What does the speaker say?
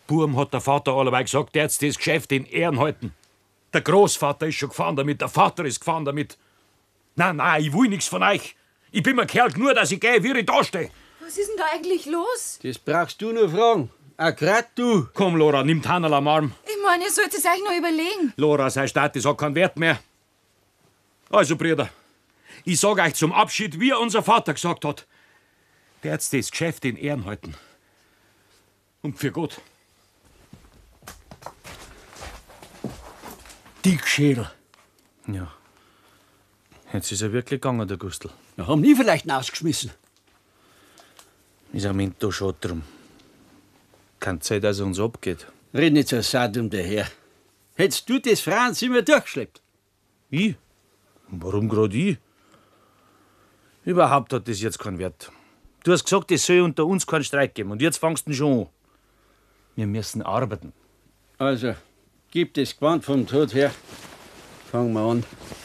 Burm hat der Vater allerweil gesagt, der jetzt das Geschäft in Ehren halten. Der Großvater ist schon gefahren damit, der Vater ist gefahren damit. Nein, ich will nichts von euch. Ich bin mir Kerl nur, dass ich gehe, wie ich da stehe. Was ist denn da eigentlich los? Das brauchst du nur fragen. Auch grad du. Komm, Lora, nimm Hannerl am Arm. Ich meine, ihr sollt es euch noch überlegen. Lora, sein Status hat keinen Wert mehr. Also, Brüder, ich sag euch zum Abschied, wie unser Vater gesagt hat, der jetzt das Geschäft in Ehren halten. Und für Gott. Dickschädel. Ja. Jetzt ist er wirklich gegangen, der Gustl. Ja, haben die vielleicht rausgeschmissen? Ist am Ende da schon drum. Keine Zeit, dass er uns abgeht. Red nicht so satt um daher. Hättest du das Frauenzimmer durchgeschleppt? Ich? Warum gerade ich? Überhaupt hat das jetzt keinen Wert. Du hast gesagt, es soll unter uns keinen Streit geben. Und jetzt fangst du schon an. Wir müssen arbeiten. Also, gib das Gewand vom Tod her. Fangen wir an.